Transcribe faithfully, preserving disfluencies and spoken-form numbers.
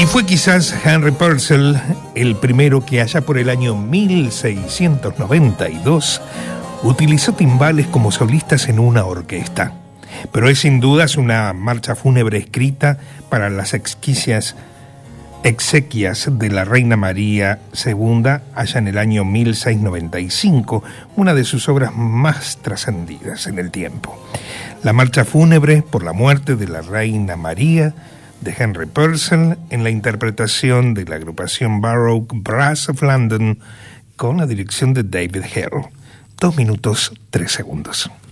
Y fue quizás Henry Purcell el primero que allá por el año mil seiscientos noventa y dos utilizó timbales como solistas en una orquesta. Pero es sin dudas una marcha fúnebre escrita para las exquisias exequias de la Reina María segunda allá en el año mil seiscientos noventa y cinco, una de sus obras más trascendidas en el tiempo. La marcha fúnebre por la muerte de la Reina María de Henry Purcell en la interpretación de la agrupación Baroque Brass of London con la dirección de David Hill. Dos minutos, tres segundos.